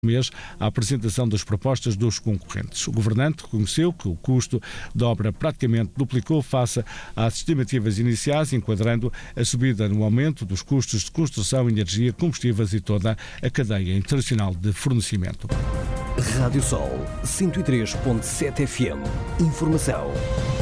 mês a apresentação das propostas dos concorrentes. O governante reconheceu que o custo da obra praticamente duplicou face às estimativas iniciais, enquadrando a subida no aumento dos custos de construção, energia, combustíveis e toda a cadeia internacional de fornecimento. Rádio Sol 103.7 FM. Informação